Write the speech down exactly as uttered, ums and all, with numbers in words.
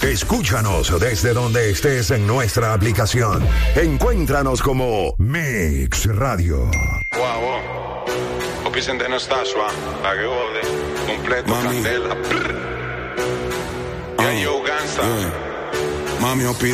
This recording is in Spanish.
Escúchanos desde donde estés en nuestra aplicación. Encuéntranos como Mix Radio. Wow, wow. Opicente no está suave, la que jode. Completo, Mami. candela. Yeah, yo, gangsta. Yeah. Mami,